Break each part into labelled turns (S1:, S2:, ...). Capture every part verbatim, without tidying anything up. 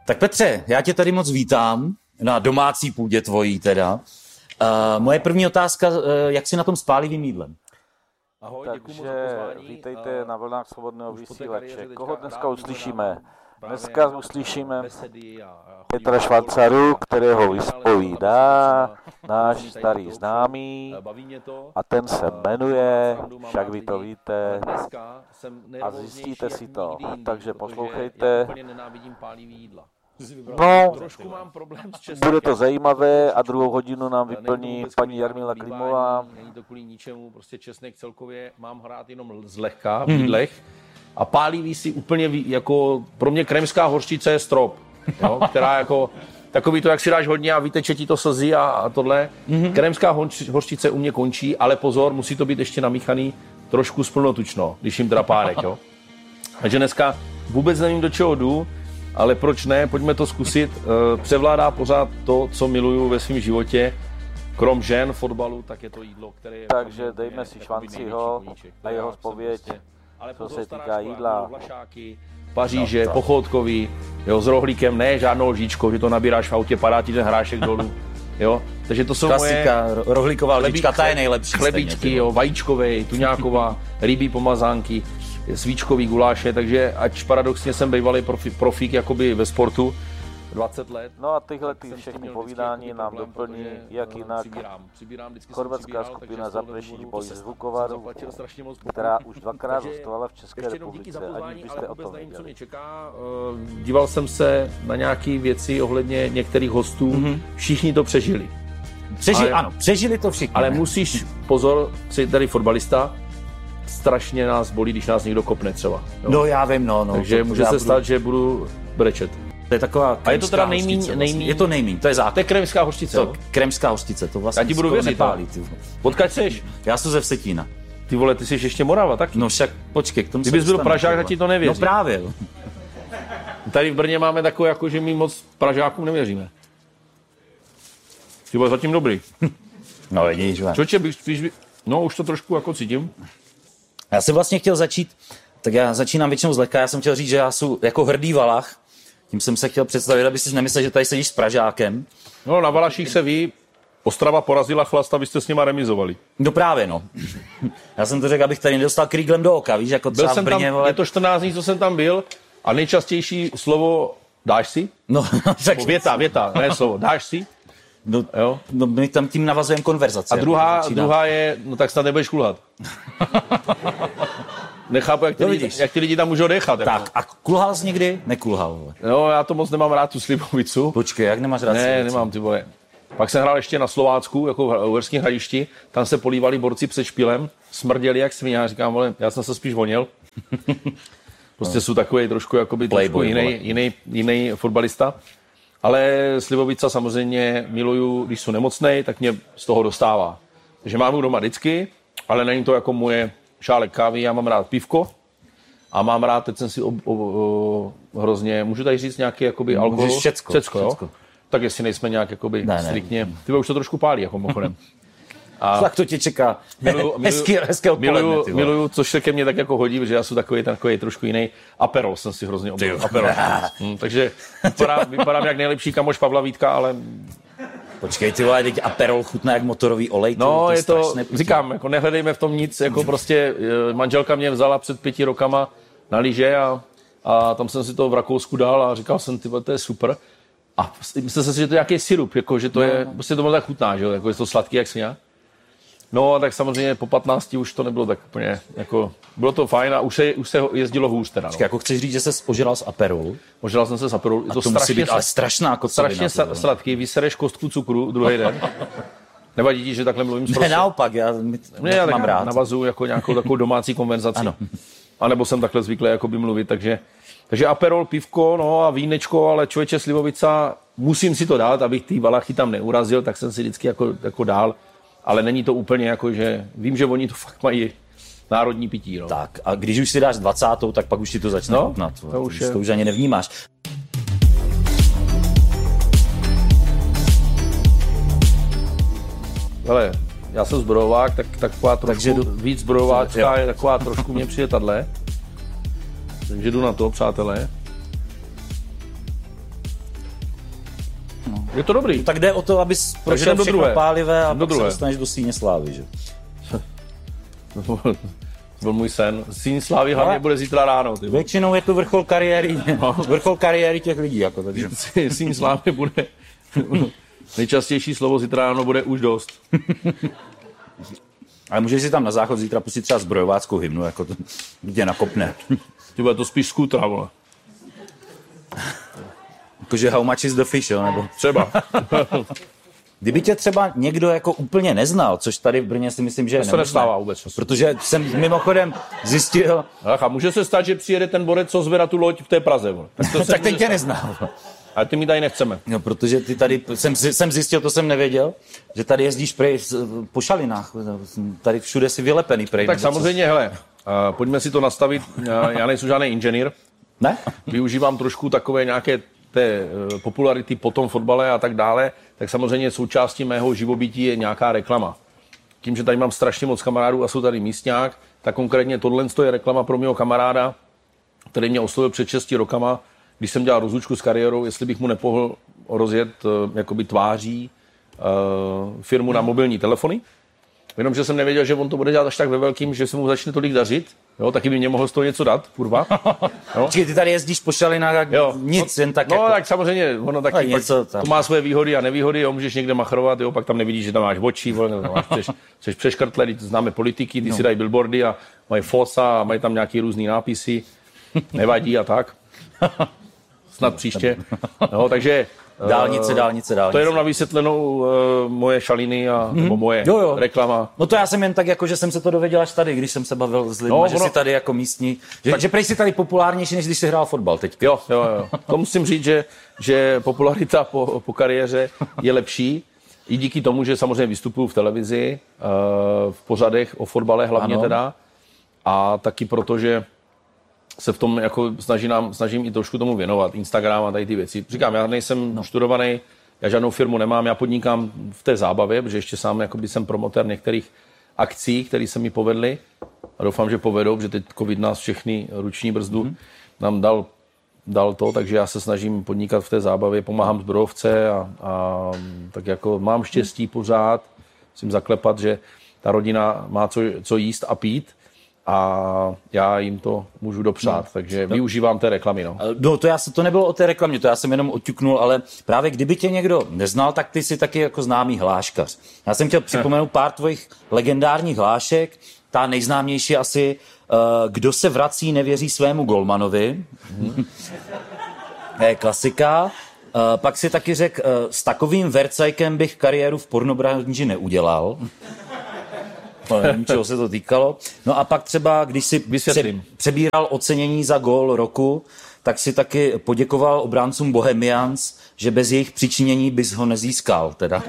S1: Tak Petře, já tě tady moc vítám na domácí půdě tvojí teda. Uh, moje první otázka, uh, jak jsi na tom s pálivým jídlem?
S2: Ahoj, takže vítejte na vlnách svobodného vysílače. Koho dneska uslyšíme? Dneska uslyšíme Petra Švancaru, kterého vyspovídá náš starý známý a ten se jmenuje, však vy to víte a zjistíte si to, takže poslouchejte. No, bude to zajímavé a druhou hodinu nám vyplní paní Jarmila Klimová.
S3: Není to kvůli ničemu, prostě česnek celkově mám hrát jenom zlehka v jídlech. A pálivý si úplně, jako pro mě kremská hořčice je strop, jo, která jako, takový to, jak si dáš hodně a vyteče ti to slzy a, a tohle. Mm-hmm. Kremská hořčice u mě končí, ale pozor, musí to být ještě namíchaný trošku splnotučno, když jim teda párek, jo. Takže dneska vůbec nevím, do čeho jdu, ale proč ne, pojďme to zkusit. Převládá pořád to, co miluju ve svém životě, krom žen, fotbalu, tak je to jídlo, které je...
S2: Takže dejme si Švanciho a jeho zpověď.
S3: Ale
S2: co se týká jídla.
S3: Vlašáky, Paříže, no, pochodkový, jo, s rohlíkem, ne žádnou lžičkou, že to nabíráš v autě, padá ti ten hrášek dolů, jo. Takže to jsou
S1: klasika,
S3: moje...
S1: rohlíková lžička, ta je nejlepší.
S3: Chlebíčky, jo, vajíčkovej, tuňáková, rybí pomazánky, svíčkový guláše, takže ač paradoxně jsem bývalý profi, profík jakoby ve sportu, dvacet let.
S2: No a tyhle ty všechny povídání nám doplní, jak jinak chorvatská skupina Zaprešič Boj z Vukovaru, která už dvakrát hostovala v České republice, aniž byste o tom věděli.
S3: Díval jsem se na nějaké věci ohledně některých hostů, mm-hmm. všichni to přežili.
S1: Přežili, ale, ano, přežili to všichni.
S3: Ale musíš, pozor, jsi tady fotbalista, strašně nás bolí, když nás někdo kopne třeba. Jo?
S1: No já vím, no. no
S3: Takže
S1: to,
S3: může se budu... stát, že budu brečet.
S1: To je taková
S3: a je to teda nejmíň,
S1: vlastně.
S3: nejmíň...
S1: Je to nejmíň, to je základ.
S3: To je kremská hořčice,
S1: to, kremská hořčice, to vlastně
S3: já ti budu věřit,
S1: nepálí.
S3: Odkud seš?
S1: Já jsem ze Vsetína.
S3: Ty vole, ty jsi ještě Morava taky?
S1: No však, počkej, k tomu
S3: Kdybys byl Pražák, tak ti to nevěří.
S1: No právě.
S3: Tady v Brně máme takové, jako, že my moc Pražákům nevěříme. Ty byl zatím dobrý.
S1: No vidíš, že?
S3: Čoče, bych, bych, no už to trošku jako cítím.
S1: Já jsem vlastně chtěl začít, tak já začínám většinou zlehka, já jsem chtěl říct, že já jsem jako hrdý Valach. Tím jsem se chtěl představit, aby si nemyslel, že tady sedíš s Pražákem.
S3: No, na Valaších se ví, Ostrava porazila Chlast a vy jste s nima remizovali.
S1: No právě, no. Já jsem to řekl, abych tady nedostal krýglem do oka, víš, jako třeba
S3: byl jsem
S1: v Brně,
S3: tam,
S1: vole.
S3: Je to čtrnáct dní, co jsem tam byl a nejčastější slovo dáš si?
S1: No, tak
S3: věta, věta, ne slovo, dáš si?
S1: No, jo? No my tam tím navazujeme konverzaci.
S3: A druhá, druhá je, no tak snad nebudeš kulhat. Nechápu, jak ty, no, lidi, jak ty lidi tam můžou dechat.
S1: Tak, jako. A kulhal jsi někdy? Nekulhal. Vole.
S3: No, já to moc nemám rád, tu Slivovicu.
S1: Počkej, jak nemáš rád
S3: Ne,
S1: Slivovicu?
S3: nemám, ty vole. Pak jsem hrál ještě na Slovácku, jako v Uherském Hradišti. Tam se polívali borci před špilem, smrděli jak svině. Já říkám, vole, já jsem se spíš voněl. Prostě no. Jsou takový trošku, jakoby, trošku jiný, jiný, jiný fotbalista. Ale Slivovica samozřejmě miluju, když jsou nemocnej, tak mě z toho dostává. Takže mám ho doma vždycky, ale není to jako moje šálek kávy, já mám rád pivko a mám rád, teď jsem si o, o, o, hrozně, můžu tady říct nějaký jakoby alkohol?
S1: Můžeš všecko.
S3: Všecko, jo? Tak jestli nejsme nějak jakoby ne, striktně, ty už to trošku pálí, jako mimochodem.
S1: A tak to tě čeká. Miluju, hezky, hezké odpoledne.
S3: Miluju, miluju, což se ke mně tak jako hodí, protože já jsem takový, takový trošku jiný. Aperol jsem si hrozně oblíbil. Aperol. hm, takže vypadám, vypadám jak nejlepší kamoš Pavla Vítka, ale...
S1: Počkej, ty vole, teď Aperol chutná jak motorový olej.
S3: No,
S1: to
S3: je to, říkám, jako nehledejme v tom nic, jako prostě manželka mě vzala před pěti rokama na lyže a, a tam jsem si to v Rakousku dal a říkal jsem, ty vole, to je super. A myslím si, že to je nějaký sirup, jako, že to je, no, prostě to moc tak chutná, že jo, jako je to sladký jak svině. No, tak samozřejmě po patnácti už to nebylo tak úplně, jako, bylo to fajn a už se, už se jezdilo hůř teda. No.
S1: Počkej, jako chceš říct, že ses ožral z Aperolu?
S3: Ožral jsem se z Aperolu.
S1: A to, to musí být ale strašná kocovina.
S3: Strašně sladký, vysereš kostku cukru druhý den. Nevadí ti, že takhle mluvím prostě?
S1: Ne, naopak, já,
S3: ne, já mám rád. Navazuju jako nějakou takovou domácí konverzaci. Ano. A nebo jsem takhle zvyklý jakoby mluvit, takže, takže Aperol, pivko, no a vínečko, ale člověče Slivovica, musím si to dát, abych ty Valachy tam neurazil, tak jsem si vždycky jako, jako dál. Ale není to úplně jako, že vím, že oni to fakt mají národní pití. No.
S1: Tak a když už si dáš dvacátou, tak pak už ti to začne
S3: no,
S1: chutnat.
S3: To,
S1: to,
S3: už
S1: to, to už ani nevnímáš.
S3: Hele, já jsem zbrojovák, tak taková trošku Takže jdu... víc zbrojováčka je taková trošku mě přijde tadle. Takže jdu na to, přátelé. Je to dobrý.
S1: Tak jde o to, abys prošel všechno druhé. Pálivé a
S3: do
S1: pak se dostaneš do Síně slávy, že?
S3: Byl můj sen. Síň slávy hlavně bude zítra ráno. Ty.
S1: Většinou je to vrchol kariéry, no. vrchol kariéry těch lidí. Jako, takže.
S3: Síň slávy bude... Nejčastější slovo zítra ráno bude už dost.
S1: Ale můžeš si tam na záchod zítra pustit třeba zbrojováckou hymnu, jako to tě nakopne.
S3: Ty bude to spíš skutra, vole.
S1: Jakože how much is the fish, jo, nebo?
S3: Třeba.
S1: Kdyby tě třeba někdo jako úplně neznal, což tady v Brně si myslím, že
S3: to se nestává vůbec.
S1: Protože jsem mimochodem zjistil...
S3: Ach, a může se stát, že přijede ten borec, co zvedá tu loď v té Praze.
S1: Tak, to tak teď tě neznal.
S3: Ale ty mi tady nechceme.
S1: No, protože ty tady, jsem, jsem zjistil, to jsem nevěděl, že tady jezdíš prej po šalinách. Tady všude si vylepený prej.
S3: Tak samozřejmě, co? Hele, uh, pojďme si to nastavit. Uh, já nejsem žádný inženýr.
S1: Ne?
S3: Využívám trošku takové nějaké té uh, popularity po tom fotbale a tak dále. Tak samozřejmě součástí mého živobytí je nějaká reklama. Tím, že tady mám strašně moc kamarádů a jsou tady místňák, tak konkrétně tohle je reklama pro mého kamaráda, který mě oslovil před šesti rokama, když jsem dělal rozlučku s kariérou, jestli bych mu nepohl rozjet uh, jakoby tváří uh, firmu na mobilní telefony. Jenomže jsem nevěděl, že on to bude dělat až tak ve velkým, že se mu začne tolik dařit. Jo, taky by mě mohl z toho něco dát, kurva.
S1: Jo. Čili ty tady jezdíš po šalinách a nic,
S3: no,
S1: jen tak
S3: no,
S1: jako...
S3: tak samozřejmě, ono taky, pak, to má svoje výhody a nevýhody, jo, můžeš někde machrovat, jo, pak tam nevidíš, že tam máš oči, vole, máš přeš, přeš přeškrtle, známe politiky, ty no. si dají billboardy a mají fosa a mají tam nějaký různý nápisy, nevadí a tak. Snad příště. No, takže...
S1: Dálnice, dálnice, dálnice.
S3: To je jenom na vysvětlenou uh, moje šaliny a mm-hmm. nebo moje jo, jo. reklama.
S1: No to já jsem jen tak jako, že jsem se to dověděl až tady, když jsem se bavil s lidmi, no, že ono... jsi tady jako místní, že, tak... že prej jsi tady populárnější, než když jsi hrál fotbal teď.
S3: Jo, jo, jo. To musím říct, že, že popularita po, po kariéře je lepší. I díky tomu, že samozřejmě vystupuju v televizi, uh, v pořadech o fotbale hlavně ano. teda. A taky proto, že se v tom jako snažím, snažím i trošku tomu věnovat, Instagram a tady ty věci. Říkám, já nejsem no. študovaný, já žádnou firmu nemám, já podnikám v té zábavě, protože ještě sám jakoby jsem promotér některých akcí, které se mi povedly a doufám, že povedou, protože teď covid nás všechny ruční brzdu mm. nám dal, dal to, takže já se snažím podnikat v té zábavě, pomáhám zbrojovce a, a tak jako mám štěstí pořád, musím zaklepat, že ta rodina má co, co jíst a pít, a já jim to můžu dopřát, no. takže no. využívám té reklamy. No.
S1: no to, já, to nebylo o té reklamě, to já jsem jenom oťuknul, ale právě kdyby tě někdo neznal, tak ty jsi taky jako známý hláškař. Já jsem chtěl připomenout pár tvojich legendárních hlášek, ta nejznámější asi uh, Kdo se vrací, nevěří svému golmanovi. Hmm. je klasika. Uh, pak si taky řekl, uh, s takovým vercajkem bych kariéru v pornobranži neudělal. Nevím, čeho se to týkalo. No a pak třeba, když si pře- přebíral ocenění za gól roku, tak si taky poděkoval obráncům Bohemians, že bez jejich přičinění bys ho nezískal. Teda.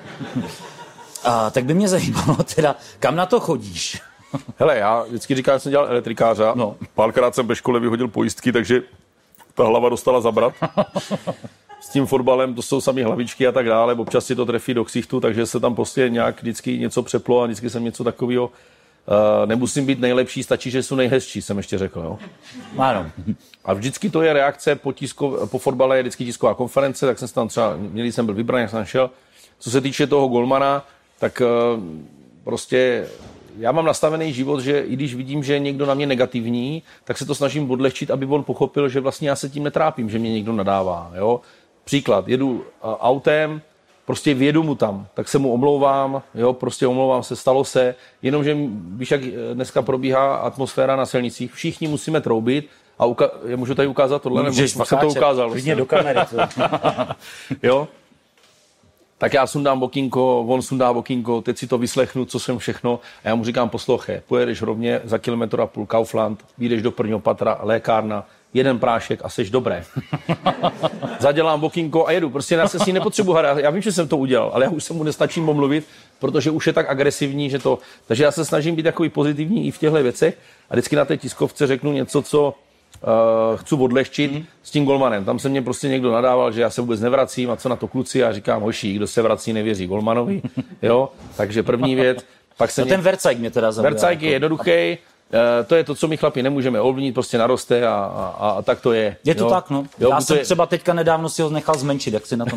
S1: A tak by mě zajímalo, teda, kam na to chodíš?
S3: Hele, já vždycky říkám, že jsem dělal elektrikáře. No. Párkrát jsem ve škole vyhodil pojistky, takže ta hlava dostala zabrat. S tím fotbalem, to jsou samý hlavičky a tak dále, občas si to trefí do ksichtu, takže se tam prostě nějak vždycky něco přeplo a vždycky jsem něco takového. Uh, nemusím být nejlepší, stačí, že jsou nejhezčí, jsem ještě řekl. Jo?
S1: Ano.
S3: A vždycky to je reakce po, tisko, po fotbale, je vždycky tisková konference, tak jsem tam třeba, měli jsem byl vybraný, jak jsem šel. Co se týče toho golmana, tak uh, prostě já mám nastavený život, že i když vidím, že je někdo na mě negativní, tak se to snažím odlehčit, aby on pochopil, že vlastně já se tím netrápím, že mě někdo nadává. Jo? Příklad, jedu uh, autem, prostě vědu mu tam, tak se mu omlouvám, jo, prostě omlouvám se, stalo se, jenomže víš, jak dneska probíhá atmosféra na silnicích, všichni musíme troubit a uka- já můžu tady ukázat tohle, nebo jsem to ukázal.
S1: Vlastně. Do kamery.
S3: Jo, tak já sundám okýnko, on sundá okýnko, teď si to vyslechnu, co jsem všechno a já mu říkám, poslouchej, pojedeš rovně za kilometr a půl Kaufland, vyjdeš do prvního patra, lékárna, jeden prášek a seš dobré. Zadělám okýnko a jedu. Prostě já se s ní nepotřebuji hrát. Já vím, že jsem to udělal, ale já už se mu nestačím omluvit, protože už je tak agresivní, že to... Takže já se snažím být takový pozitivní i v těchto věcech a vždycky na té tiskovce řeknu něco, co uh, chci odlehčit mm. s tím golmanem. Tam se mě prostě někdo nadával, že já se vůbec nevracím a co na to kluci a říkám, hoší, kdo se vrací, nevěří golmanovi. Jo? Takže první věc. Pak se
S1: no
S3: mě...
S1: ten vercajk mě teda zaujal.
S3: Vercajk je jednoduchý. to je to, co my chlapi nemůžeme ovlivnit, prostě naroste a, a, a tak to je.
S1: Je to
S3: jo?
S1: tak, no.
S3: Jo,
S1: Já jsem
S3: je...
S1: třeba teďka nedávno si ho nechal zmenšit, jak si na tom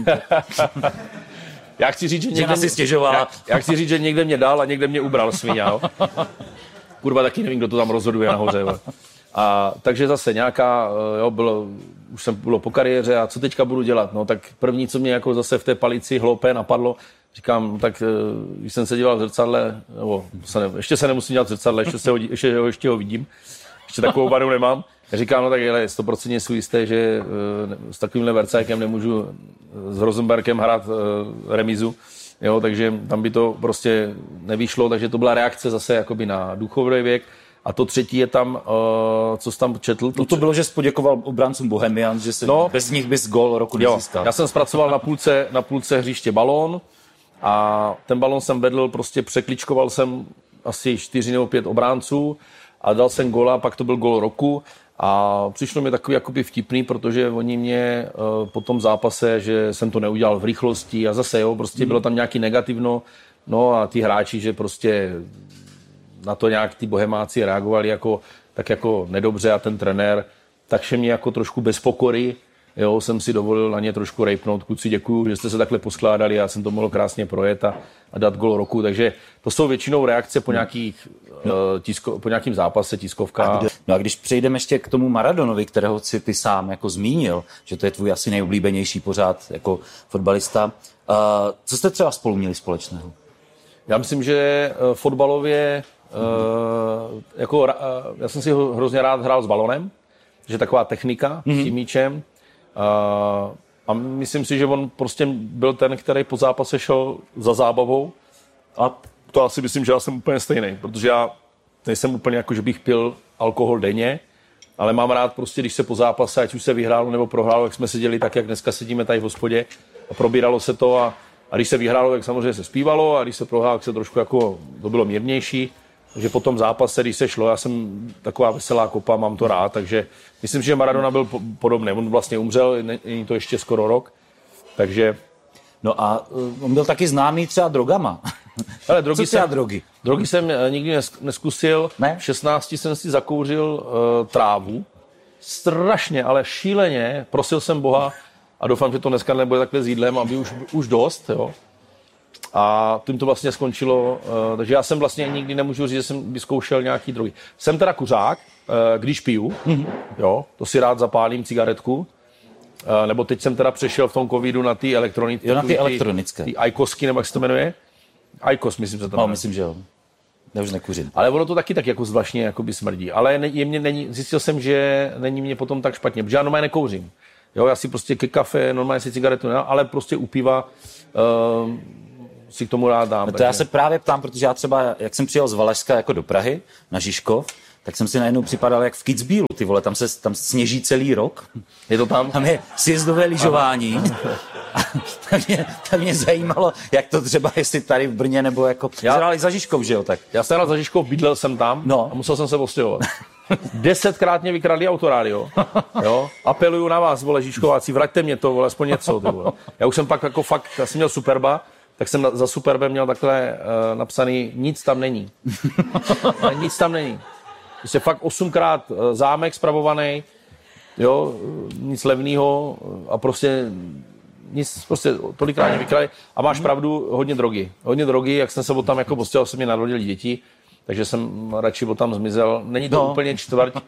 S3: Já chci říct, že někde,
S1: Žena si stěžovala.
S3: Já, já chci říct, že někde mě dal a někde mě ubral svině, jo. Kurva, taky nevím, kdo to tam rozhoduje nahoře. Jo. A takže zase nějaká, jo, bylo, už jsem bylo po kariéře a co teďka budu dělat? No tak první, co mě jako zase v té palici hloupé napadlo, říkám, tak když jsem se díval v zrcadle, nebo se ne, ještě se nemusím dělat v zrcadle, ještě, se ho, ještě, ho, ještě ho vidím, ještě takovou vadu nemám. Já říkám, no tak je sto procent jsou jisté, že uh, s takovýmhle vercajkem nemůžu s Rosenbergem hrát uh, remizu, jo, takže tam by to prostě nevyšlo, takže to byla reakce zase jakoby na důchodový věk. A to třetí je tam, uh, co jsi tam četl.
S1: To, no to bylo, že jsi poděkoval obráncům Bohemians, že se no, bez nich bys gól roku nezískal.
S3: Já jsem zpracoval na půlce, na půlce hřiště balón a ten balón jsem vedl, prostě překličkoval jsem asi čtyři nebo pět obránců a dal jsem góla, pak to byl gól roku. A přišlo mi takový jakoby vtipný, protože oni mě uh, po tom zápase, že jsem to neudělal v rychlosti a zase, jo, prostě hmm. bylo tam nějaký negativno, no a ty hráči, že prostě na to nějak ty bohemáci reagovali jako, tak jako nedobře a ten trenér, takže mě jako trošku bez pokory, jo, jsem si dovolil na ně trošku rejpnout, kluci děkuju, že jste se takhle poskládali, já jsem to mohl krásně projet a, a dát gól roku, takže to jsou většinou reakce po, nějakých, uh, tisko, po nějakým zápase, tiskovka.
S1: A kdy, no a když přejdeme ještě k tomu Maradonovi, kterého si ty sám jako zmínil, že to je tvůj asi nejoblíbenější pořád jako fotbalista, uh, co jste třeba spolu měli společného?
S3: Já myslím, že uh, fotbalově, uh, jako, uh, já jsem si hrozně rád hrál s balonem, že taková technika mm-hmm. s tím míčem. Uh, a myslím si, že on prostě byl ten, který po zápase šel za zábavou. A to asi myslím, že já jsem úplně stejný, protože já nejsem úplně jako, že bych pil alkohol denně, ale mám rád prostě, když se po zápase, ať už se vyhrálo nebo prohrálo, jak jsme seděli tak, jak dneska sedíme tady v hospodě a probíralo se to a, a když se vyhrálo, tak samozřejmě se zpívalo a když se prohrálo, tak se trošku jako, to bylo mírnější. Takže po tom zápase, když se šlo, já jsem taková veselá kopa, mám to rád, takže myslím, že Maradona byl podobný. On vlastně umřel, není to ještě skoro rok, takže...
S1: No a on byl taky známý třeba drogama.
S3: Ale drogy
S1: Co jsem, drogy?
S3: Drogy jsem nikdy neskusil.
S1: Ne?
S3: V šestnácti jsem si zakouřil uh, trávu. Strašně, ale šíleně. Prosil jsem Boha a doufám, že to dneska nebude takhle s jídlem, aby už, už dost, jo. A tím to vlastně skončilo, uh, takže já jsem vlastně nikdy nemůžu říct, že jsem vyzkoušel nějaký drogy. Jsem teda kuřák, uh, když piju, mm-hmm. jo, to si rád zapálím cigaretku, uh, nebo teď jsem teda přešel v tom covidu na ty elektronické.
S1: Jo, na ty elektronické.
S3: Ty ajkosky, nebo jak se to jmenuje? Ajkos, myslím, že to
S1: no, myslím, že jo. Já už nekuřím.
S3: Ale ono to taky tak jako zvláštně jakoby smrdí. Ale ne, mě není, zjistil jsem, že není mě potom tak špatně, protože já normálně nekouřím. Jo, já si prostě ke kafe, normálně si cigaretu ne, ale prostě u piva uh, si k tomu rád dám.
S1: No to já se právě ptám, protože já třeba, jak jsem přijel z Valašska jako do Prahy na Žižkov, tak jsem si najednou připadal jak v Kitzbühelu, ty vole, tam se tam sněží celý rok.
S3: Je to tam?
S1: Tam je sjezdové lyžování. tak, mě, tak mě zajímalo, jak to třeba, jestli tady v Brně, nebo jako... Já hráli za Žižkov, že jo, tak?
S3: Já jsem hrál za Žižkov, bydlel jsem tam no. A musel jsem se ostěhovat. Desetkrát mě vykradli autorádio. Jo? Apeluju na vás, vole, Žižkováci, vraťte mě to, vole, aspoň něco. Ty vole. Já už jsem pak jako fakt, já jsem měl Superba, tak jsem za Superbem měl takhle uh, napsaný, nic tam není. Nic tam není. Prostě fakt osmkrát uh, zámek spravovaný, jo, nic levného a prostě nic, prostě tolikrát mě vykradli. A máš pravdu, hodně drogy. Hodně drogy, jak jsem se od tam jako postěl, se mě narodili děti, takže jsem radši od tam zmizel. Není to no. úplně čtvrť uh,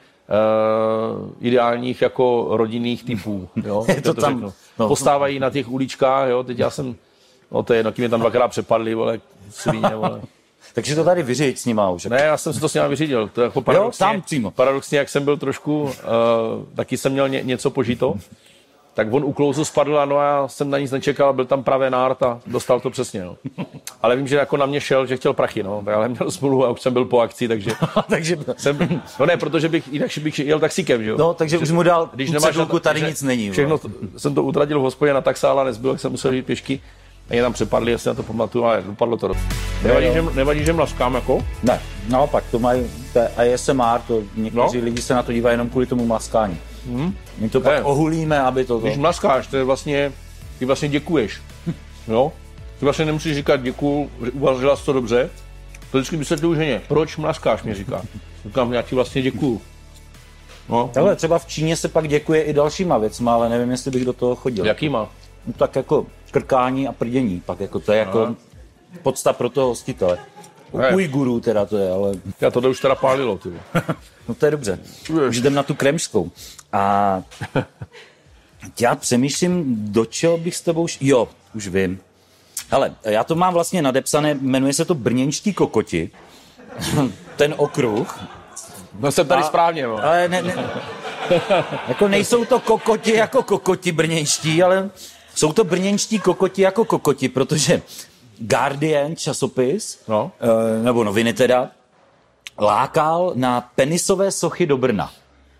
S3: ideálních jako rodinných typů. Jo,
S1: je to
S3: to
S1: tam,
S3: no. Postávají na těch uličkách, jo, teď já jsem, no to je jedno, kým mě tam dvakrát přepadli, vole, svině, vole.
S1: Takže to tady vyříď s nima už.
S3: Ne, já jsem si to s nima vyřídil. To je jako paradoxně,
S1: jo, tam přímo.
S3: Paradoxně, jak jsem byl trošku, uh, taky jsem měl ně, něco požito, tak on u klouzu spadl a no já jsem na nic nečekal, byl tam právě nárt a dostal to přesně. No. Ale vím, že jako na mě šel, že chtěl prachy, no, tak ale měl smůlu a už jsem byl po akci, takže, takže jsem, no ne, protože bych, jinak bych jel taxíkem, že jo.
S1: No, takže už mu dal
S3: když nemáš
S1: cedulku, tady nic není.
S3: Všechno to, jsem to utratil v hospodě na taxál a nezbyl, jak jsem musel jít pěšky. A mě tam přepadli, já si na to pamatuju, ale dopadlo to. Nevadí, že, nevadí, že mlaskám jako?
S1: Ne, naopak, to mají, to je A S M R, to někteří no? lidi se na to dívají jenom kvůli tomu mlaskání. Hmm. My to ne. pak ohulíme, aby to...
S3: Když mlaskáš, to je vlastně, ty vlastně děkuješ, jo? Ty vlastně nemusíš říkat děkuju, uvařila jsi to dobře, To vždycky vysvětluju ženě. Proč mlaskáš, mě říká. Říkám, já ti vlastně děkuju.
S1: No. Takhle třeba v Číně se pak děkuje i dalšíma věcma, ale nevím, jestli bych do toho chodil.
S3: Jakýma?
S1: No, tak jako krkání a prdění, pak jako to je jako Aha. podsta pro toho hostitele. U Ujgurů teda to je, ale...
S3: Já to už teda pálilo, ty.
S1: No to je dobře. Už jdem na tu kremskou. A já přemýšlím, do čeho bych s tebou... Š... Jo, už vím. Hele, já to mám vlastně nadepsané, jmenuje se to Brněnští kokoti. Ten okruh.
S3: No jsem tady a, správně, jo.
S1: Ale ne, ne, jako nejsou to kokoti jako kokoti brněnští, ale jsou to brněnští kokoti jako kokoti, protože Guardian časopis, no. nebo noviny teda, lákal na penisové sochy do Brna.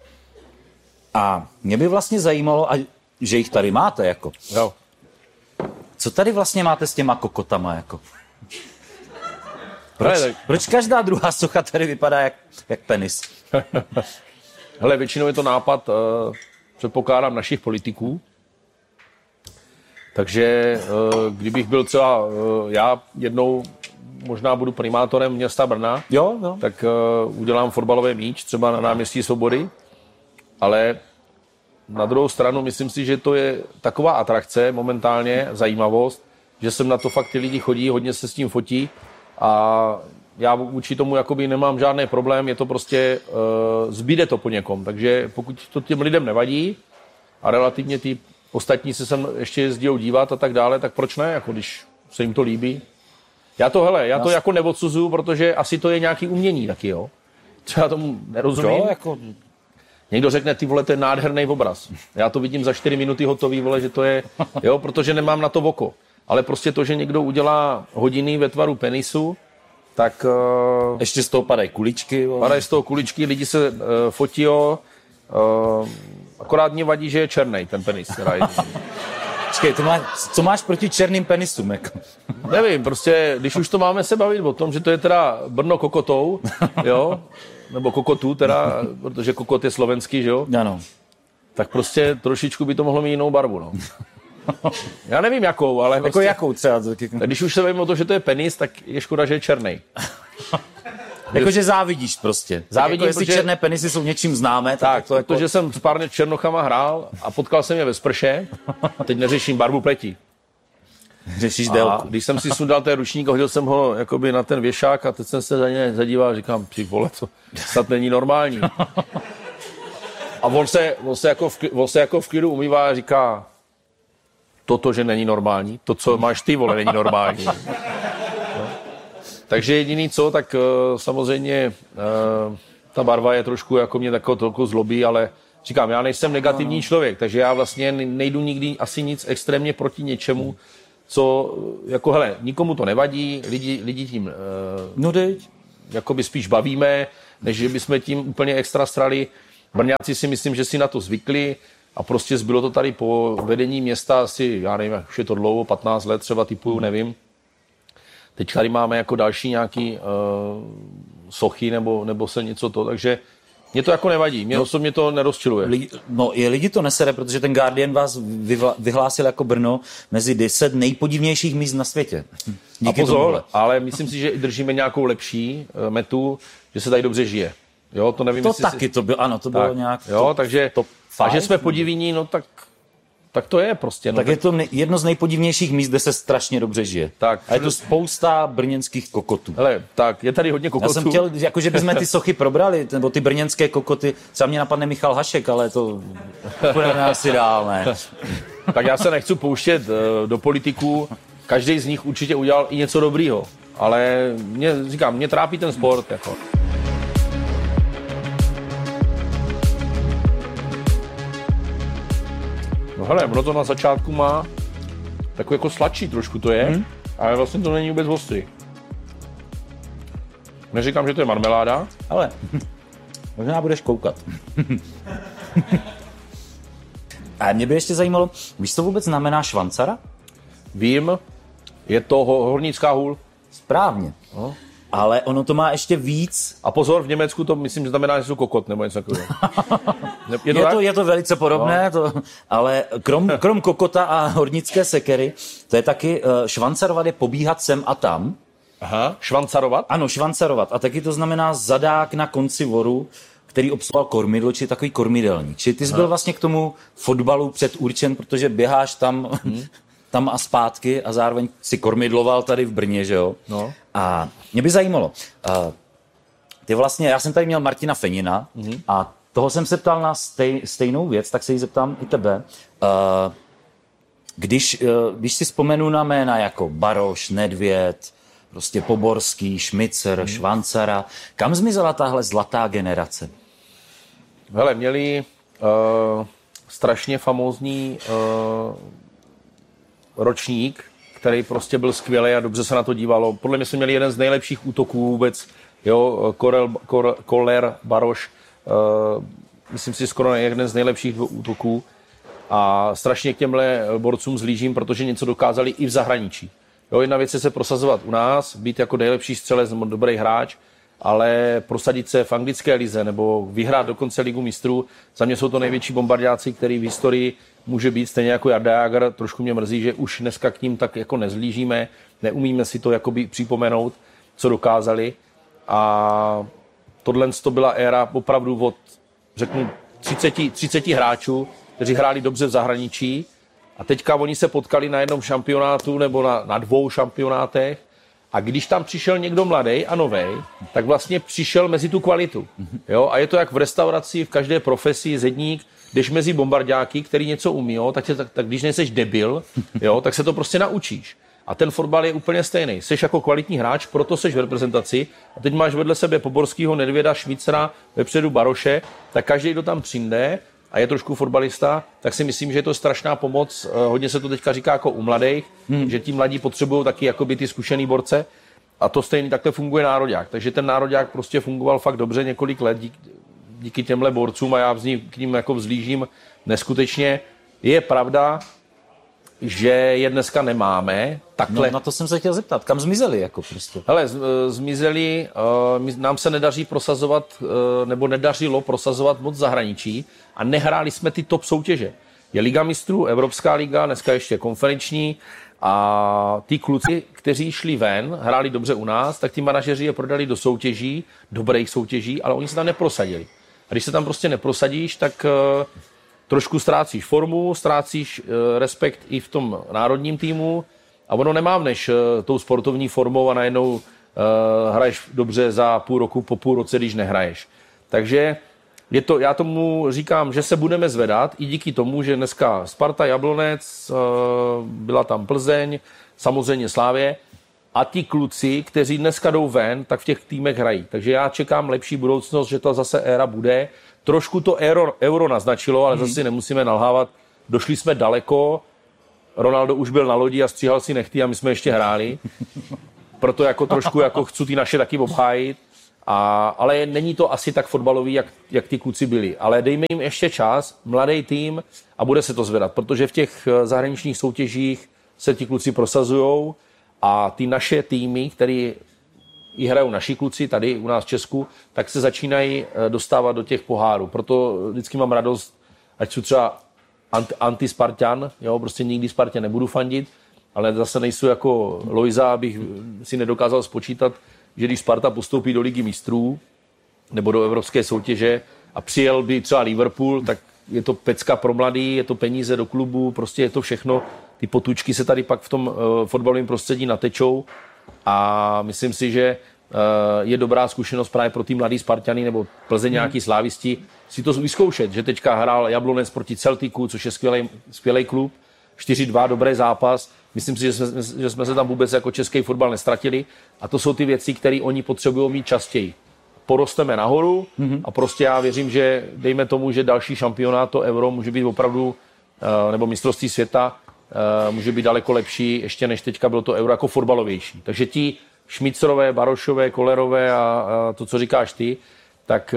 S1: A mě by vlastně zajímalo, a že jich tady máte, jako.
S3: Jo.
S1: Co tady vlastně máte s těma kokotama, jako? Proč,
S3: Hele,
S1: proč každá druhá socha tady vypadá jak, jak penis?
S3: Hele, většinou je to nápad, uh, předpokládám, našich politiků. Takže uh, kdybych byl třeba, uh, já jednou možná budu primátorem města Brna,
S1: jo, jo.
S3: tak uh, udělám fotbalové míč třeba na náměstí Svobody, ale na druhou stranu myslím si, že to je taková atrakce momentálně, zajímavost, že sem na to fakt ty lidi chodí, hodně se s tím fotí a já vůči tomu jakoby nemám žádný problém, je to prostě, uh, zbyde to po někom, takže pokud to těm lidem nevadí a relativně ty ostatní se sem ještě jezdí dívat a tak dále, tak proč ne, jako když se jim to líbí. Já to, hele, já to jako neodsuzuju, protože asi to je nějaký umění taky, jo. Třeba tomu nerozumím.
S1: Jo, jako...
S3: Někdo řekne, ty vole, to je nádherný obraz. Já to vidím za čtyři minuty hotový, vole, že to je, jo, protože nemám na to oko. Ale prostě to, že někdo udělá hodiny ve tvaru penisu, tak... Uh,
S1: ještě z toho padají kuličky. Vole.
S3: Padají z toho kuličky, lidi se uh, fotí, jo. Uh, akorát mě vadí, že je černý ten penis.
S1: Počkej, to má, co máš proti černým penisům? Jako?
S3: Nevím, prostě, když už to máme se bavit o tom, že to je teda Brno kokotou, jo, nebo kokotů teda, protože kokot je slovenský, že jo?
S1: Ano.
S3: Tak prostě trošičku by to mohlo mít jinou barvu, no. Já nevím jakou, ale...
S1: Jako
S3: prostě,
S1: jakou třeba?
S3: Když už se bavím o to, že to je penis, tak je škoda, že je černý.
S1: Jakože závidíš prostě.
S3: Závidím,
S1: jako jestli
S3: protože...
S1: černé penisy jsou něčím známé, tak,
S3: tak
S1: to jako...
S3: protože jsem s pár černochama hrál a potkal jsem je ve sprše a teď neřeším barvu pleti.
S1: Řešíš délku.
S3: Když jsem si sundal ten ručník a hodil jsem ho jakoby na ten věšák a teď jsem se za ně zadíval a říkám, ty vole, to snad není normální. A on se, on se, jako, v, on se jako v klidu umývá a říká, toto, že není normální, to, co máš ty, vole, není normální. No. Takže jediný co, tak uh, samozřejmě uh, ta barva je trošku, jako mě takovou trochu zlobí, ale říkám, já nejsem negativní člověk, takže já vlastně nejdu nikdy asi nic extrémně proti něčemu, co, jako hele, nikomu to nevadí, lidi, lidi tím uh,
S1: no deď.
S3: Jakoby spíš bavíme, než že bychom tím úplně extra strali. Brňáci si myslím, že si na to zvykli a prostě zbylo to tady po vedení města asi, já nevím, už je to dlouho, patnáct let třeba typuju, nevím. Teď tady máme jako další nějaký uh, sochy nebo, nebo se něco to, takže mě to jako nevadí, mě no, osobně to nerozčiluje.
S1: Lidi, no je lidi to nesere, protože ten Guardian vás vyvla, vyhlásil jako Brno mezi deset nejpodivnějších míst na světě.
S3: Díky a pozor, tomuhle. Ale myslím si, že držíme nějakou lepší uh, metu, že se tady dobře žije. Jo, to nevím,
S1: to taky
S3: si...
S1: to bylo, ano, to tak, bylo nějak...
S3: Jo,
S1: to,
S3: takže,
S1: to
S3: a že jsme podivíní, no tak... Tak to je prostě. No,
S1: tak, tak je to ne, jedno z nejpodivnějších míst, kde se strašně dobře žije.
S3: Tak.
S1: A je to spousta brněnských kokotů.
S3: Hele, tak, je tady hodně kokotů.
S1: Já jsem chtěl, jako, že bychom ty sochy probrali, nebo ty brněnské kokoty. Třeba mě napadne Michal Hašek, ale to budeme asi dál, ne?
S3: Tak já se nechci pouštět uh, do politiků. Každý z nich určitě udělal i něco dobrýho. Ale mě, říkám, mě trápí ten sport, jako. No hele, ono to na začátku má takový jako sladší trošku to je, hmm. ale vlastně to není vůbec ostrý. Neříkám, že to je marmeláda.
S1: Ale možná budeš koukat. A mě by ještě zajímalo, víš, co vůbec znamená švancara?
S3: Vím, je to hornická hůl.
S1: Správně. No. Ale ono to má ještě víc.
S3: A pozor, v Německu to myslím, že znamená, že jsou kokot nebo něco takového.
S1: Je, je, to, je to velice podobné, no. to, ale krom, krom kokota a hornické sekery, to je taky uh, švancarovat je pobíhat sem a tam.
S3: Aha, švancarovat?
S1: Ano, švancarovat. A taky to znamená zadák na konci voru, který obsluhoval kormidlo, či takový kormidelník. Či ty jsi byl vlastně k tomu fotbalu předurčen, protože běháš tam, hmm. tam a zpátky a zároveň si kormidloval tady v Brně, že jo?
S3: No.
S1: A mě by zajímalo, uh, ty vlastně, já jsem tady měl Martina Fenina hmm. a toho jsem se ptal na stej, stejnou věc, tak se jí zeptám i tebe. Uh, když, uh, když si vzpomenu na jména jako Baroš, Nedvěd, prostě Poborský, Šmicer, hmm. Švancara, kam zmizela tahle zlatá generace?
S3: Hele, měli uh, strašně famózní uh, ročník, který prostě byl skvělý a dobře se na to dívalo. Podle mě jsme měli jeden z nejlepších útoků vůbec, jo, Korel, Kor, Koller, Baroš, uh, myslím si skoro jeden z nejlepších dvou útoků a strašně k těmhle borcům zlížím, protože něco dokázali i v zahraničí. Jo, jedna věc je se prosazovat u nás, být jako nejlepší střelec nebo dobrý hráč, ale prosadit se v anglické lize nebo vyhrát dokonce ligu mistrů. Za mě jsou to největší bombardáci, který v historii může být, stejně jako Jarda Jágr. Trošku mě mrzí, že už dneska k ním tak jako nezlížíme, neumíme si to jakoby připomenout, co dokázali. A tohle to byla éra opravdu od, řeknu, třicet, třicet hráčů, kteří hráli dobře v zahraničí. A teďka oni se potkali na jednom šampionátu nebo na, na dvou šampionátech a když tam přišel někdo mladý a novej, tak vlastně přišel mezi tu kvalitu. Jo? A je to jak v restauraci, v každé profesi, zedník, jdeš mezi bombardáky, který něco umí, jo? Tak, tak, tak když nejseš debil, jo? Tak se to prostě naučíš. A ten fotbal je úplně stejný. Seš jako kvalitní hráč, proto seš v reprezentaci a teď máš vedle sebe Poborskýho, Nedvěda, Šmícera, vepředu Baroše, tak každý, kdo tam přijde a je trošku fotbalista, tak si myslím, že je to strašná pomoc. Hodně se to teďka říká jako u mladých, hmm. že ti mladí potřebují taky jakoby ty zkušený borce a to stejný takhle funguje nároďák. Takže ten nároďák prostě fungoval fakt dobře několik let díky, díky těmhle borcům a já k ním jako vzlížím neskutečně. Je pravda, že je dneska nemáme. Takhle.
S1: No, na to jsem se chtěl zeptat. Kam zmizeli? Jako prostě?
S3: Hele, zmizeli, uh, nám se nedaří prosazovat, uh, nebo nedařilo prosazovat moc zahraničí a nehráli jsme ty top soutěže. Je Liga mistrů, Evropská liga, dneska ještě konferenční a ty kluci, kteří šli ven, hráli dobře u nás, tak ty manažeři je prodali do soutěží, dobrých soutěží, ale oni se tam neprosadili. A když se tam prostě neprosadíš, tak uh, trošku ztrácíš formu, ztrácíš uh, respekt i v tom národním týmu a ono nemávneš uh, tou sportovní formou a najednou uh, hraješ dobře za půl roku, po půl roce, když nehraješ. Takže je to, já tomu říkám, že se budeme zvedat i díky tomu, že dneska Sparta, Jablonec, uh, byla tam Plzeň, samozřejmě Slávě a ti kluci, kteří dneska jdou ven, tak v těch týmech hrají. Takže já čekám lepší budoucnost, že to zase éra bude. Trošku to euro, euro naznačilo, ale zase nemusíme nalhávat. Došli jsme daleko, Ronaldo už byl na lodi a stříhal si nechty a my jsme ještě hráli. Proto jako trošku jako chci ty naše taky obhájit. A, ale není to asi tak fotbalový, jak, jak ty kluci byli. Ale dejme jim ještě čas, mladý tým a bude se to zvedat, protože v těch zahraničních soutěžích se ti kluci prosazujou a ty naše týmy, které i hrajou naši kluci tady u nás v Česku, tak se začínají dostávat do těch pohárů. Proto vždycky mám radost, ať jsou třeba anti-Spartan, jo, prostě nikdy Spartě nebudu fandit, ale zase nejsou jako Lojza, abych si nedokázal spočítat, že když Sparta postoupí do Ligy mistrů nebo do evropské soutěže a přijel by třeba Liverpool, tak je to pecka pro mladý, je to peníze do klubu, prostě je to všechno. Ty potučky se tady pak v tom uh, fotbalovém prostředí natečou a myslím si, že uh, je dobrá zkušenost právě pro ty mladý Spartany nebo Plzeň nějaký slávisti si to vyzkoušet, že teďka hrál Jablonec proti Celticu, což je skvělej, skvělej klub, čtyři dva, dobrý zápas. Myslím si, že jsme, že jsme se tam vůbec jako český fotbal nestratili a to jsou ty věci, které oni potřebují mít častěji. Porosteme nahoru mm-hmm. a prostě já věřím, že dejme tomu, že další šampionát, to Euro, může být opravdu, nebo mistrovství světa, může být daleko lepší, ještě než teďka bylo to Euro jako fotbalovější. Takže ti Šmícerové, Barošové, Kollerové a, a to, co říkáš ty, tak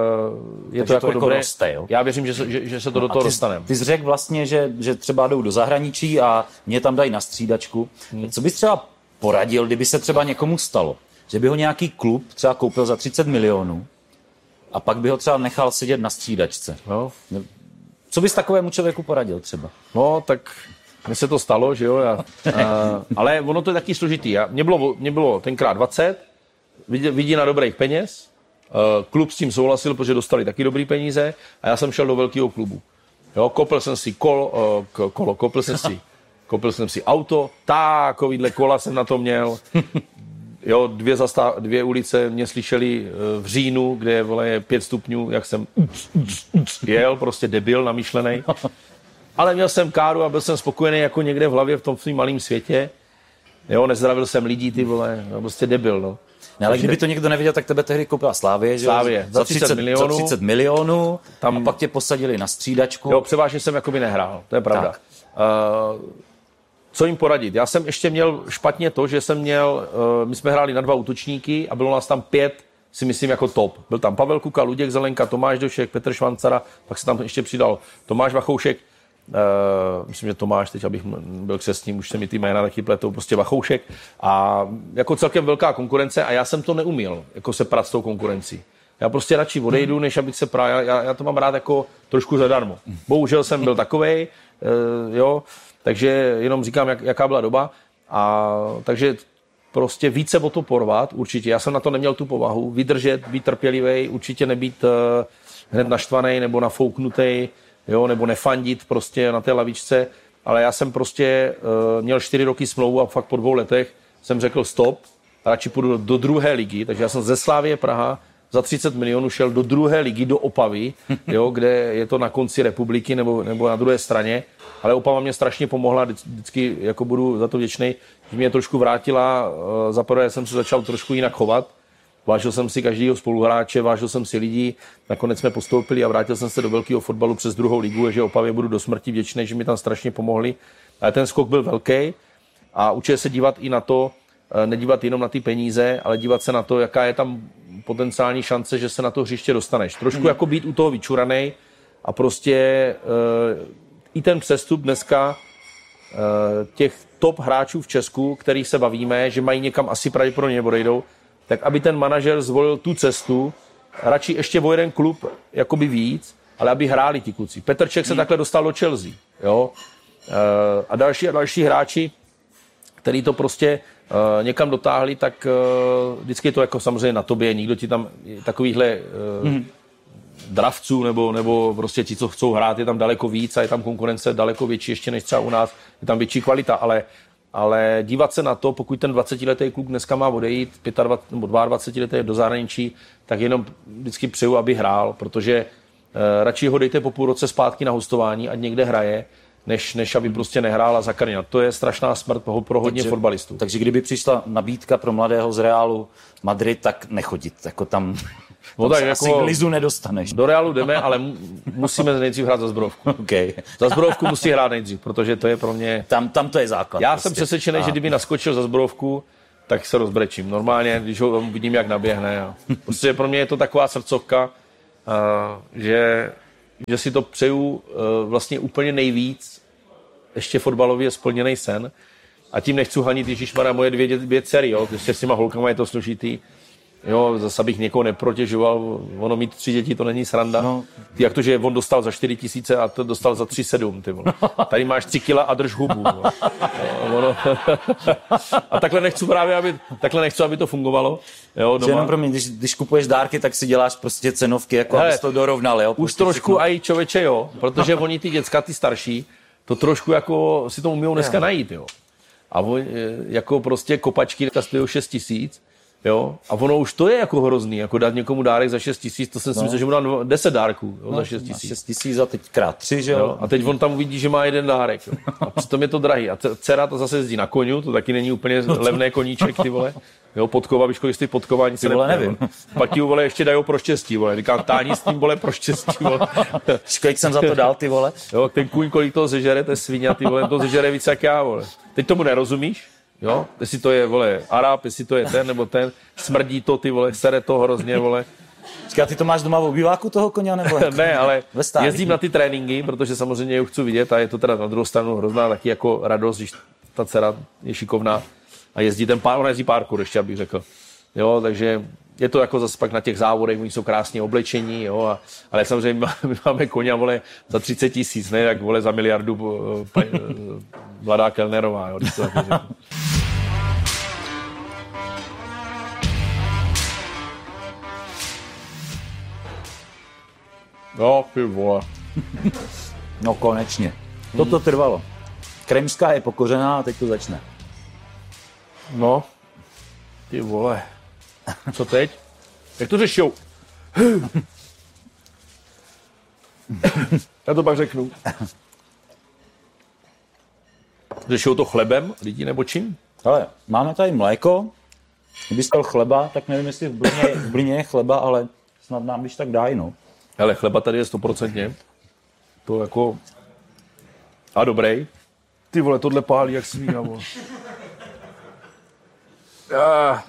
S3: je to, to jako, jako dobré. Roste, jo? Já věřím, že se, že, že se to no do toho dostaneme.
S1: Ty jsi řekl vlastně, že, že třeba jdou do zahraničí a mě tam dají na střídačku. Hmm. Co bys třeba poradil, kdyby se třeba někomu stalo, že by ho nějaký klub třeba koupil za třicet milionů a pak by ho třeba nechal sedět na střídačce?
S3: No.
S1: Co bys takovému člověku poradil třeba?
S3: No, tak mně se to stalo, že jo, a, a, ale ono to je taky složitý. Já, mě, bylo, mě bylo tenkrát dvacet, vidí, vidí na dobrých peněz, klub s tím souhlasil, protože dostali taky dobrý peníze a já jsem šel do velkého klubu. Jo, koupil jsem si kolo, kolo koupil jsem si, koupil jsem si auto, takovýhle kola jsem na to měl. Jo, dvě, zastá, dvě ulice mě slyšeli v říjnu, kde je, vole, je pět stupňů, jak jsem jel, prostě debil, namyšlenej. Ale měl jsem káru a byl jsem spokojený jako někde v hlavě v tom svým malém světě. Jo, nezdravil jsem lidí, ty vole, no, prostě debil, no.
S1: Ne, ale kdyby to někdo neviděl, tak tebe tehdy koupila Slávie, že jo?
S3: Slávie, za třicet milionů.
S1: Za třicet milionů tam... a pak tě posadili na střídačku.
S3: Jo, převážně jsem jakoby nehrál, to je pravda. Uh, co jim poradit? Já jsem ještě měl špatně to, že jsem měl, uh, my jsme hráli na dva útočníky a bylo nás tam pět, si myslím, jako top. Byl tam Pavel Kuka, Luděk Zelenka, Tomáš Došek, Petr Švancara, pak se tam ještě přidal Tomáš Vachoušek, Uh, myslím, že Tomáš, teď abych byl křestním, už se mi ty jména taky pletou, prostě Vachoušek a jako celkem velká konkurence a já jsem to neuměl, jako se prát s tou konkurencí. Já prostě radši odejdu, než abych se prál, já, já to mám rád jako trošku zadarmo. Bohužel jsem byl takovej, uh, jo, takže jenom říkám, jak, jaká byla doba a takže prostě více o to porvat, určitě. Já jsem na to neměl tu povahu, vydržet, být trpělivý, určitě nebýt uh, hned naštvaný nebo nafouknutý, jo, nebo nefandit prostě na té lavičce, ale já jsem prostě uh, měl čtyři roky smlouvu a fakt po dvou letech jsem řekl stop, radši půjdu do, do druhé ligy, takže já jsem ze Slavie Praha za třicet milionů šel do druhé ligy, do Opavy, jo, kde je to na konci republiky nebo, nebo na druhé straně, ale Opava mě strašně pomohla, vždycky jako budu za to vděčnej, že mě trošku vrátila, uh, za prvé jsem se začal trošku jinak chovat, vážil jsem si každého spoluhráče, vážil jsem si lidí, nakonec jsme postoupili a vrátil jsem se do velkého fotbalu přes druhou ligu, že Opavě budu do smrti vděčný, že mi tam strašně pomohli. Ale ten skok byl velký a učil se dívat i na to, nedívat jenom na ty peníze, ale dívat se na to, jaká je tam potenciální šance, že se na to hřiště dostaneš. Trošku hmm. jako být u toho vyčuranej a prostě uh, i ten přestup dneska uh, těch top hráčů v Česku, kterých se bavíme, že mají někam asi pravděpodobně odejdou, tak aby ten manažer zvolil tu cestu, radši ještě o jeden klub jakoby víc, ale aby hráli ti kluci. Petr Čech se hmm. takhle dostal do Chelsea, jo. E, a další a další hráči, který to prostě e, někam dotáhli, tak e, vždycky je to jako samozřejmě na tobě, nikdo ti tam takovýchhle e, hmm. dravců nebo, nebo prostě ti, co chcou hrát, je tam daleko víc a je tam konkurence daleko větší ještě než třeba u nás, je tam větší kvalita, ale Ale dívat se na to, pokud ten dvacetiletý kluk dneska má odejít, dvacet pět nebo dvacetiletý do zahraničí, tak jenom vždycky přeju, aby hrál, protože eh, radši ho dejte po půl roce zpátky na hostování, ať někde hraje, než, než aby prostě nehrál a zakarnil. To je strašná smrt pro hodně takže, fotbalistů.
S1: Takže kdyby přišla nabídka pro mladého z Realu Madrid, tak nechodit, jako tam... No tak jako asi glizu nedostaneš.
S3: Do Realu jdeme, ale musíme nejdřív hrát za Zbrojovku.
S1: Okay.
S3: Za Zbrojovku musí hrát nejdřív, protože to je pro mě...
S1: Tam, tam to je základ.
S3: Já prostě. jsem přesvědčený, že kdyby naskočil za Zbrojovku, tak se rozbrečím. Normálně, když ho vidím, jak naběhne. A prostě pro mě je to taková srdcovka, že, že si to přeju vlastně úplně nejvíc, ještě fotbalově splněný sen. A tím nechci hanit, ježišmarja, moje dvě, dvě dcery, jo, prostě s těma holkama je to složitý. Jo, zase bych někoho neprotěžoval, ono mít tři děti, to není sranda. No. Ty, jak to, že on dostal za čtyři tisíce a to dostal za tři sedm, ty vole. Tady máš tři kila a drž hubu. No, ono... a takhle nechci právě, aby, takhle nechci, aby to fungovalo. Jo, doma.
S1: Jenom pro mě, když, když kupuješ dárky, tak si děláš prostě cenovky, jako Hele, abys to dorovnal, jo.
S3: Už prostě trošku všechno... aj člověče, jo, protože oni ty děcka, ty starší, to trošku jako si to umíjou dneska najít, jo. A on, jako prostě kopačky dneska stojí šest tisíc, jo, a ono už to je jako hrozný, jako dát někomu dárek za šest tisíc, to jsem si no. myslel, že mu dám deset dárků, jo, no, za šest tisíc.
S1: šest tisíc a teď krát tři, že jo?
S3: jo. A teď on tam uvidí, že má jeden dárek, jo. A přitom je to drahý. A dcera to zase jezdí na koniu, to taky není úplně levné koníček, ty vole. Jo, podkova, víš, kolik stojí podkova, ani se
S1: vole, nevím.
S3: Pak ti, vole, ještě dají pro štěstí, vole. Říkám, táhni s tím, vole, pro štěstí, vole.
S1: Kolik jsem za to dal, ty vole?
S3: Jo, ten kůň, kolik toho zežere, to je svině, ty vole, to zežere víc jak já, vole. Teď tomu nerozumíš? Jo, jestli to je, vole, Arab, jestli to je ten nebo ten, smrdí to, ty vole, sere to hrozně, vole.
S1: Říká, ty to máš doma v obýváku toho koně, nebo jako
S3: ne, ale jezdím na ty tréninky, protože samozřejmě je chci vidět a je to teda na druhou stranu hrozná taky jako radost, když ta dcera je šikovná a jezdí ten pár, ona jezdí parkour, ještě abych řekl. Jo, takže je to jako zase pak na těch závodech, oni jsou krásně oblečení, jo, a, ale samozřejmě my máme koně, vole, za třicet tisíc, ne, jak vole za miliardu mladá Kellnerová, jo, když to taky řeknu. No, ty vole.
S1: No konečně. Toto trvalo. Kremská je pokořená a teď to začne.
S3: No, ty vole. Co teď? Jak to řešou? Já to pak řeknu. Řešou to chlebem lidi nebo čím?
S1: Ale máme tady mléko. Kdyby stal chleba, tak nevím, jestli v Brně, v Brně je chleba, ale snad nám když tak dají, no.
S3: Hele, chleba tady je stoprocentně. To jako... A dobrý. Ty vole, tohle pálí jak svíha, vole. Ah.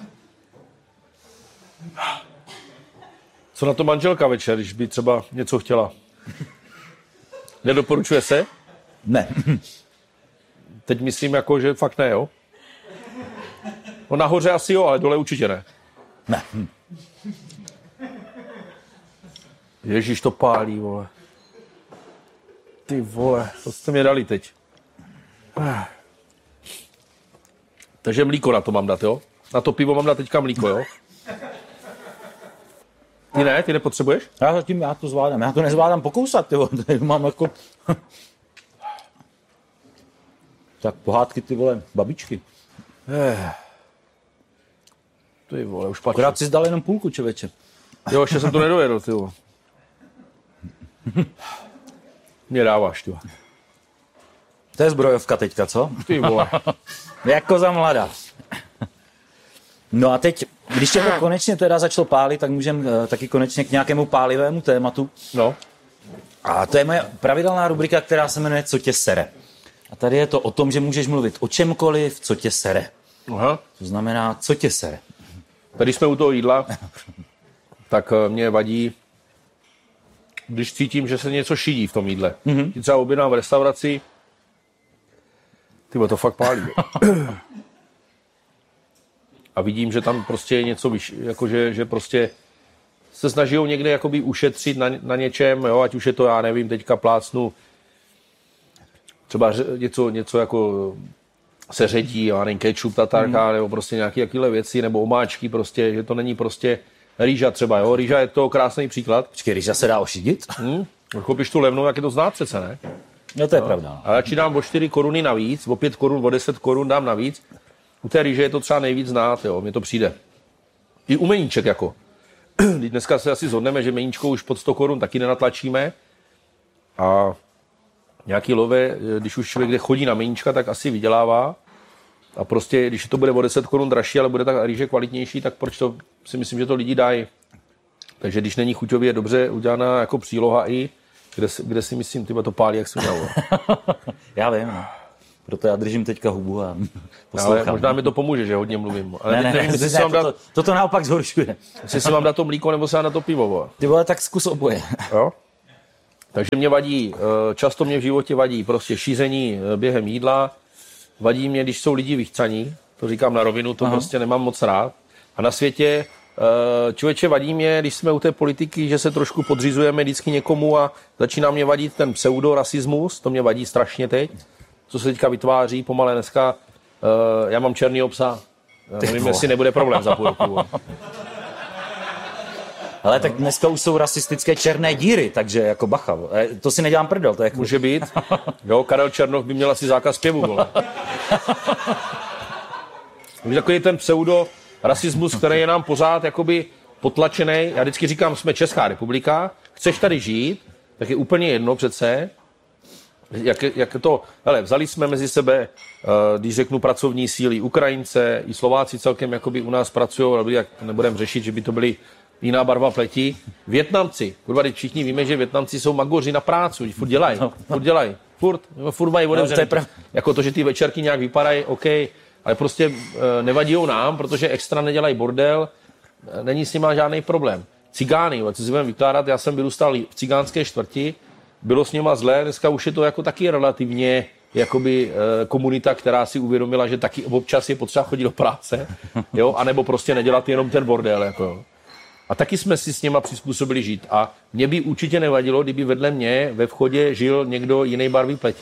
S3: Co na to manželka večer, když by třeba něco chtěla? Nedoporučuje se?
S1: Ne.
S3: Teď myslím jako, že fakt ne, jo? No nahoře asi jo, ale dole určitě ne.
S1: Ne.
S3: Ježíš, to pálí, vole. Ty vole, to jste mě dali teď. Ah. Takže mlíko na to mám dát, jo? Na to pivo mám dát teďka mlíko, jo? Ty ne, ty nepotřebuješ?
S1: Já zatím, já to zvládám. Já to nezvládám pokousat, tyvo. Tady mám jako... Tak pohádky, ty vole, babičky.
S3: Eh. Ty vole, už patří.
S1: Akorát si zdal jenom půlku, člověče.
S3: Jo, ještě jsem to nedojedl, ty vole. Mě dáváš, ty vole.
S1: To je zbrojovka teďka, co?
S3: Ty vole.
S1: Jako za mladá. No a teď, když tě to konečně teda začalo pálit, tak můžeme taky konečně k nějakému pálivému tématu.
S3: No.
S1: A to je moje pravidelná rubrika, která se jmenuje Co tě sere. A tady je to o tom, že můžeš mluvit o čemkoliv, co tě sere.
S3: Aha.
S1: To znamená, co tě sere.
S3: Tady jsme u toho jídla, tak mě vadí, když cítím, že se něco šidí v tom jídle. Mm-hmm. Třeba objednám v restauraci, tybo, to fakt pálí. A vidím, že tam prostě je něco, jakože, že prostě se snaží někde jakoby ušetřit na, na něčem, jo, ať už je to, já nevím, teďka plácnu třeba něco, něco jako se ředí, já nevím, ketchup, tatarka, mm. nebo prostě nějaké takové věci, nebo omáčky, prostě, že to není prostě rýža třeba, jo, rýža je to krásný příklad.
S1: Počkej, rýža se dá ošidit?
S3: Hmm. Koupíš tu levnou, jak je to znát přece, ne?
S1: No to je no. pravda.
S3: A já ti dám o čtyři koruny navíc, o pět korun, o deset korun dám navíc. U té rýže je to třeba nejvíc znát, jo, mně to přijde. I u meníček jako. Dneska se asi zhodneme, že meníčko už pod sto korun taky nenatlačíme. A nějaký love, když už člověk kde chodí na meníčka, tak asi vydělává. A prostě, když to bude o deset korun dražší, ale bude ta rýže kvalitnější, tak proč to si myslím, že to lidi dají. Takže když není chuťově dobře udělaná jako příloha i, kde, kde si myslím, tyba to pálí, jak se udělalo.
S1: Já vím, no. Proto já držím teďka hubu a poslouchám.
S3: Ale možná mi to pomůže, že hodně mluvím. Ale
S1: ne, ne,
S3: nevím,
S1: ne,
S3: ne,
S1: ne, ne to, to, to naopak zhoršuje.
S3: Jestli si mám dát to mlíko, nebo se dát na to pivo.
S1: Ty vole, tak zkus oboje.
S3: Jo? Takže mě vadí, často mě v životě vadí prostě šíření během jídla, vadí mě, když jsou lidi vychcaní, to říkám na rovinu, to Aha. prostě nemám moc rád. A na světě, člověče, vadí mě, když jsme u té politiky, že se trošku podřizujeme vždycky někomu a začíná mě vadit ten pseudorasismus, to mě vadí strašně teď, co se teďka vytváří, pomalé dneska, já mám černýho psa, nevím, jestli nebude problém za půl roku.
S1: Ale tak dneska už jsou rasistické černé díry, takže jako bacha. To si nedělám prdel. To je jako...
S3: Může být. Jo, Karel Černoch by měl asi zákaz zpěvu, vole. Víš, takový ten pseudo rasismus, který je nám pořád jakoby potlačený. Já vždycky říkám, jsme Česká republika, chceš tady žít, tak je úplně jedno přece, jak, jak to, hele, vzali jsme mezi sebe, když řeknu pracovní síly, Ukrajince, i Slováci celkem jakoby u nás pracují, jak nebudeme řešit, že by to byly jiná barva pleti. Vietnamci, kurva, teď všichni víme, že Vietnamci jsou magoři na práci, furt dělají, furt dělají, furt, furt mají otevřené. No, jako to, že ty večerky nějak vypadají, OK, ale prostě nevadí nám, protože extra nedělají bordel, není s nima žádný problém. Cigány, co si budeme vykládat, já jsem vyrůstal v cigánské čtvrti, bylo s nima zlé, dneska už je to jako taky relativně jakoby komunita, která si uvědomila, že taky občas je potřeba chodit do práce, jo, anebo prostě nedělat jenom ten bordel, jako jo. A taky jsme si s něma přizpůsobili žít. A mě by určitě nevadilo, kdyby vedle mě ve vchodě žil někdo jiný barvy pleti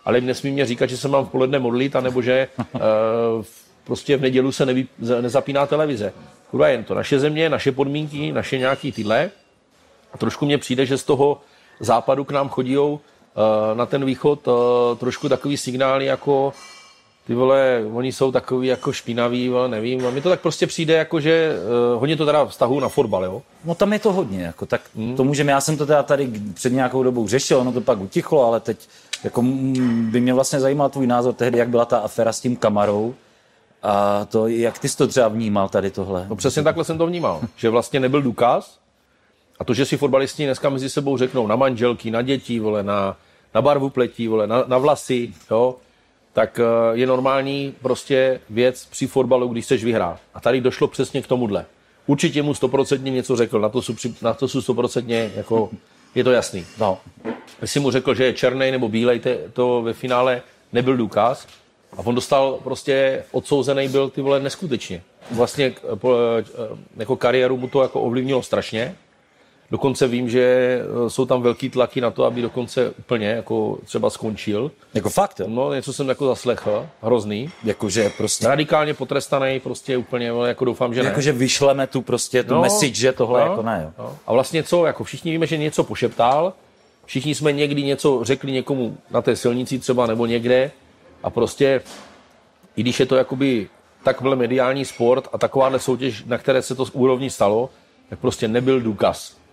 S3: ale nesmí mě říkat, že se mám v poledne modlit, anebo že uh, prostě v nedělu se nevy, nezapíná televize. Kurva, jen to naše země, naše podmínky, naše nějaký tyhle. A trošku mně přijde, že z toho západu k nám chodí uh, na ten východ uh, trošku takový signály jako ty vole, oni jsou takový jako špinaví, vole, nevím. A mi to tak prostě přijde, jako že uh, hodně to teda vztahují na fotbal, jo?
S1: No tam je to hodně, jako tak hmm. to můžeme, já jsem to teda tady před nějakou dobou řešil, ono to pak utichlo, ale teď jako by mě vlastně zajímal tvůj názor tehdy, jak byla ta aféra s tím Kamarou a to, jak ty jsi to třeba vnímal tady tohle?
S3: No přesně takhle jsem to vnímal, že vlastně nebyl důkaz a to, že si fotbalisti dneska mezi sebou řeknou na manželky, na děti, vole, na, na barvu pletí, vole, na, na vlasy, jo? Tak je normální prostě věc při fotbalu, když chceš vyhrát. A tady došlo přesně k tomuhle. Určitě mu stoprocentně něco řekl, na to jsou, na to jsou stoprocentně, jako, je to jasný.
S1: No.
S3: Jestli mu řekl, že je černej nebo bílej, to ve finále nebyl důkaz. A on dostal prostě odsouzený byl ty vole neskutečně. Vlastně jako kariéru mu to jako ovlivnilo strašně. Dokonce vím, že jsou tam velký tlaky na to, aby dokonce úplně jako třeba skončil.
S1: Jako fakt?
S3: No, něco jsem jako zaslechl, hrozný.
S1: Jakože prostě...
S3: Radikálně potrestaný, prostě úplně, jako doufám, že ne.
S1: Jakože vyšleme tu prostě tu no, message, že tohle no, jako ne, jo.
S3: No. A vlastně co, jako všichni víme, že něco pošeptal, všichni jsme někdy něco řekli někomu na té silnici třeba nebo někde a prostě, i když je to jakoby takhle mediální sport a takováhle soutěž, na které se to z úrovní stalo, tak prostě nebyl důkaz.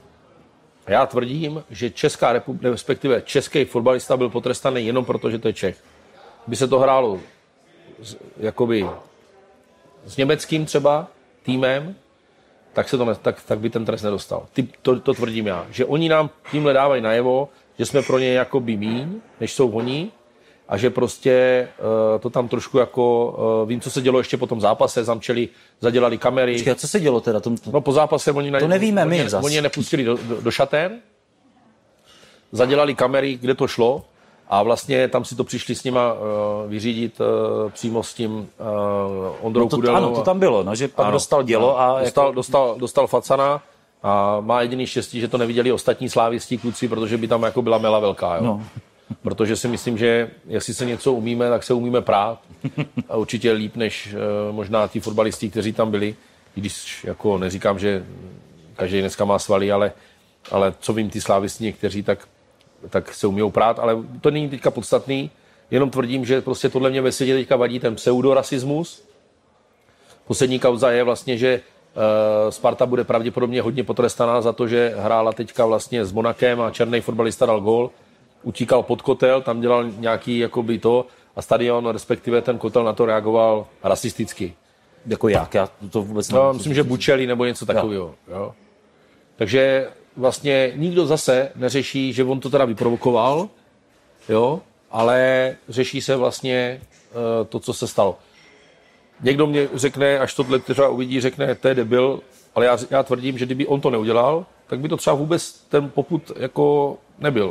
S3: Já tvrdím, že Česká republika, respektive český fotbalista byl potrestaný jenom proto, že to je Čech. Kdyby se to hrálo s, jakoby s německým třeba týmem, tak, se to ne, tak, tak by ten trest nedostal. Ty, to, to tvrdím já. Že oni nám tímhle dávají najevo, že jsme pro ně jakoby míň, než jsou oni, a že prostě uh, to tam trošku jako, uh, vím, co se dělo ještě po tom zápase, zamčeli, zadělali kamery.
S1: Počkej, co se dělo teda? Tom, to...
S3: No po zápase oni,
S1: to nevíme
S3: oni,
S1: my zas.
S3: Oni je nepustili do, do, do šatén, zadělali kamery, kde to šlo a vlastně tam si to přišli s nima uh, vyřídit uh, přímo s tím uh, Ondrou
S1: no to,
S3: Kudelou.
S1: Ano, to tam bylo, no, že pak ano, dostal dělo a...
S3: Dostal,
S1: jako...
S3: dostal, dostal facana a má jediný štěstí, že to neviděli ostatní slávisti kluci, protože by tam jako byla mela velká, jo. No. Protože si myslím, že jestli se něco umíme, tak se umíme prát. A určitě líp než uh, možná ti fotbalisti, kteří tam byli. I když jako neříkám, že každý dneska má svaly, ale, ale co vím, ty slávisti někteří, tak, tak se umíjou prát. Ale to není teďka podstatný. Jenom tvrdím, že prostě tohle mě ve světě teďka vadí ten pseudorasismus. Poslední kauza je vlastně, že uh, Sparta bude pravděpodobně hodně potrestaná za to, že hrála teďka vlastně s Monakem a černý fotbalista dal gól. Utíkal pod kotel, tam dělal nějaký jakoby to a stadion, respektive ten kotel na to reagoval rasisticky.
S1: Jako jak? Já to vůbec
S3: no, myslím, že Bučeli nebo něco takového. Jo. Takže vlastně nikdo zase neřeší, že on to teda vyprovokoval, jo, ale řeší se vlastně uh, to, co se stalo. Někdo mě řekne, až tohle třeba uvidí, řekne, to je debil, ale já, já tvrdím, že kdyby on to neudělal, tak by to třeba vůbec ten popud jako nebyl.